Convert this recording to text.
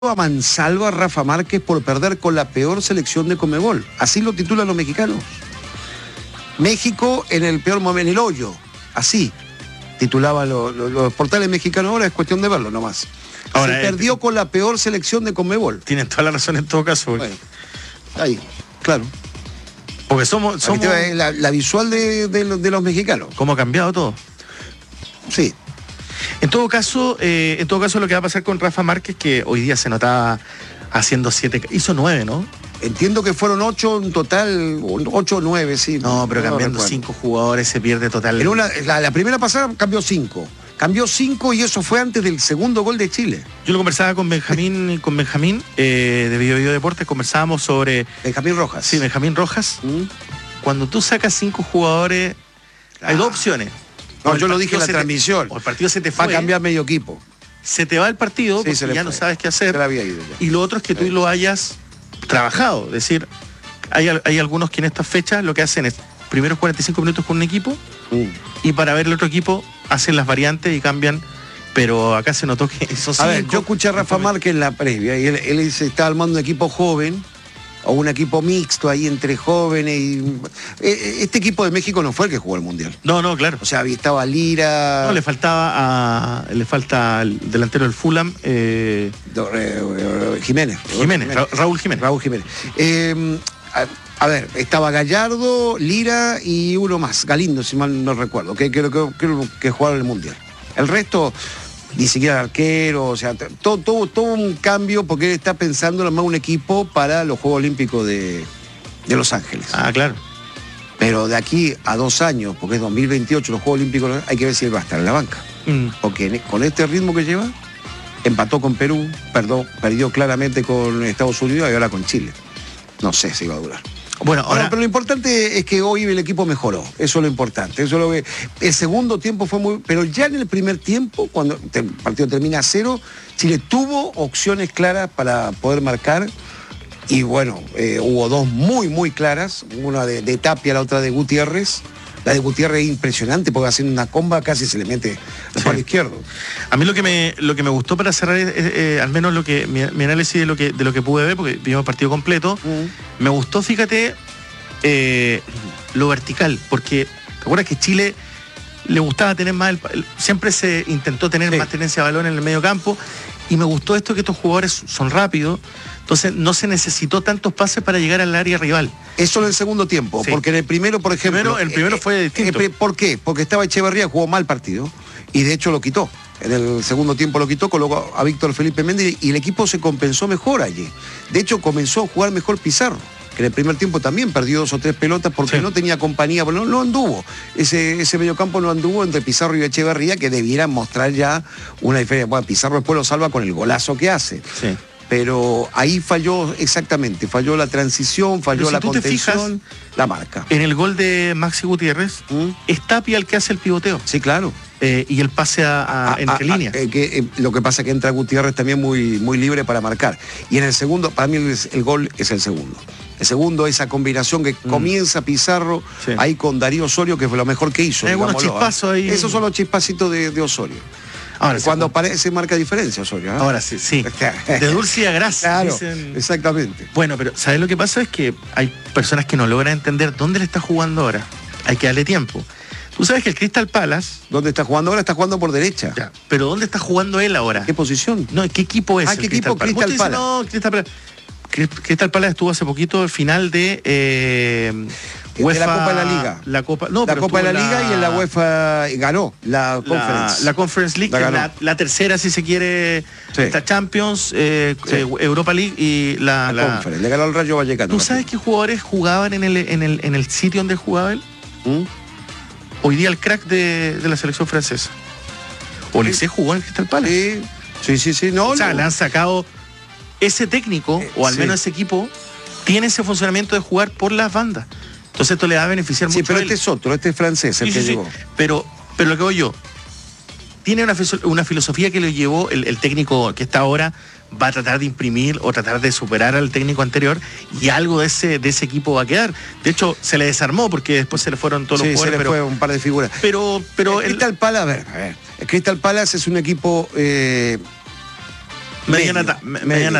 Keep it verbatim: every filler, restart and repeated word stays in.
a mansalva a Rafa Márquez por perder con la peor selección de Conmebol. Así lo titulan los mexicanos. México en el peor momento, en el hoyo. Así titulaban lo, lo, los portales mexicanos. Ahora es cuestión de verlo nomás. Ahora, Se perdió eh, con la peor selección de Conmebol. Tienen toda la razón en todo caso. Porque... Bueno, ahí, claro. Porque somos... somos... La, la visual de, de, de los mexicanos. ¿Cómo ha cambiado todo? Sí. En todo caso, eh, en todo caso lo que va a pasar con Rafa Márquez, que hoy día se notaba haciendo siete, hizo nueve, ¿no? Entiendo que fueron ocho en total, ocho o nueve, sí. No, pero no cambiando recuerdo. Cinco jugadores se pierde total. En una, la, la primera pasada cambió cinco. Cambió cinco y eso fue antes del segundo gol de Chile. Yo lo conversaba con Benjamín, con Benjamín eh, de Video Video Deportes, conversábamos sobre... Benjamín Rojas. Sí, Benjamín Rojas. ¿Mm? Cuando tú sacas cinco jugadores, ah. hay dos opciones. No, yo lo dije en la transmisión. O el partido se te fue. Va a cambiar medio equipo. Se te va el partido sí, porque se ya fue. no sabes qué hacer. Se le había ido ya. Y lo otro es que tú lo hayas trabajado. Es decir, hay, hay algunos que en estas fechas lo que hacen es primeros cuarenta y cinco minutos con un equipo mm. y para ver el otro equipo hacen las variantes y cambian. Pero acá se notó que eso sí. A ver, yo escuché a Rafa Márquez en la previa y él, él se estaba armando un equipo joven. O un equipo mixto ahí entre jóvenes y... Este equipo de México no fue el que jugó el Mundial. No, no, claro. O sea, estaba Lira... No, le faltaba a... Le falta al delantero del Fulham... Eh... Jiménez. Jiménez, Ra Raúl Jiménez. Raúl Jiménez. Eh, a, a ver, estaba Gallardo, Lira y uno más, Galindo, si mal no recuerdo, que creo que, que, que jugaron el Mundial. El resto... Ni siquiera el arquero, o sea, todo, todo, todo un cambio porque él está pensando en armar un equipo para los Juegos Olímpicos de, de Los Ángeles. Ah, claro. Pero de aquí a dos años, porque es dos mil veintiocho, los Juegos Olímpicos, hay que ver si él va a estar en la banca. Mm. Porque con este ritmo que lleva, empató con Perú, perdó, perdió claramente con Estados Unidos y ahora con Chile. No sé si va a durar. Bueno, ahora... bueno, pero lo importante es que hoy el equipo mejoró, eso es lo importante, eso es lo que... El segundo tiempo fue muy... Pero ya en el primer tiempo, cuando el partido termina a cero, Chile tuvo opciones claras para poder marcar y bueno, eh, hubo dos muy, muy claras, una de, de Tapia, la otra de Gutiérrez. La de Gutiérrez es impresionante porque haciendo una comba casi se le mete al palo izquierdo. A mí lo que me, lo que me gustó para cerrar, es, eh, al menos lo que mi, mi análisis de lo que, de lo que pude ver, porque vimos el partido completo, mm. me gustó, fíjate, eh, lo vertical, porque te acuerdas que Chile le gustaba tener más, el, el, siempre se intentó tener sí. más tenencia de balón en el medio campo, y me gustó esto que estos jugadores son rápidos, entonces no se necesitó tantos pases para llegar al área rival. Eso en el segundo tiempo, sí. porque en el primero, por ejemplo... Primero, el primero eh, fue distinto. Eh, ¿Por qué? Porque estaba Echeverría, jugó mal partido, y de hecho lo quitó. En el segundo tiempo lo quitó, colocó a Víctor Felipe Méndez, y el equipo se compensó mejor allí. De hecho, comenzó a jugar mejor Pizarro, que en el primer tiempo también perdió dos o tres pelotas porque sí. no tenía compañía, no, no anduvo. Ese, ese mediocampo no anduvo entre Pizarro y Echeverría, que debieran mostrar ya una diferencia. Bueno, Pizarro después lo salva con el golazo que hace. Sí. Pero ahí falló exactamente, falló la transición, falló si la contención, fijas, la marca. En el gol de Maxi Gutiérrez, ¿Mm? es Tapia el que hace el pivoteo. Sí, claro. Eh, y el pase a, a, a entre a, líneas. Eh, que, eh, lo que pasa es que entra Gutiérrez también muy, muy libre para marcar. Y en el segundo, para mí el, el gol es el segundo. El segundo, esa combinación que mm. comienza Pizarro sí. ahí con Darío Osorio, que fue lo mejor que hizo. Hay unos chispazos ahí. Esos son los chispacitos de, de Osorio. Ahora, cuando aparece marca diferencia, Osorio. ¿eh? Ahora sí, sí. De dulce a grasa. Claro, dicen... exactamente. Bueno, pero ¿sabes lo que pasa? Es que hay personas que no logran entender dónde le está jugando ahora. Hay que darle tiempo. Tú sabes que el Crystal Palace... ¿Dónde está jugando ahora? Está jugando por derecha. Ya, pero ¿dónde está jugando él ahora? ¿Qué posición? No, ¿qué equipo es? Ah, ¿qué equipo? Crystal Palace. No, Crystal Palace. Crystal Palace estuvo hace poquito el final de... Eh, UEFA, de la Copa de la Liga. La Copa, no, la Copa de la, la Liga y en la UEFA ganó la Conference. La, la Conference League, la, la, la tercera, si se quiere, sí. Está Champions, eh, sí. eh, Europa League y la, la, la Conference. Le ganó al Rayo Vallecano. ¿Tú sabes qué jugadores jugaban en el, en el, en el sitio donde jugaba él? ¿Mm? Hoy día el crack de, de la selección francesa. Olise sí. jugó en el Crystal Palace. Sí, sí, sí. sí. No, o sea, no. le han sacado ese técnico, eh, o al sí. menos ese equipo, tiene ese funcionamiento de jugar por las bandas. Entonces esto le va a beneficiar sí, mucho pero a él. Este es otro, este es francés, el sí, que sí, llegó. Sí. Pero, pero lo que voy yo, tiene una, una filosofía que le llevó el, el técnico que está ahora, va a tratar de imprimir o tratar de superar al técnico anterior y algo de ese, de ese equipo va a quedar. De hecho, se le desarmó porque después se le fueron todos sí, los jugadores. Se le pero, fue un par de figuras. Pero, pero el Crystal Palace, a ver, a ver. El Crystal Palace es un equipo... Eh, mediana, medio, ta- me- medio. mediana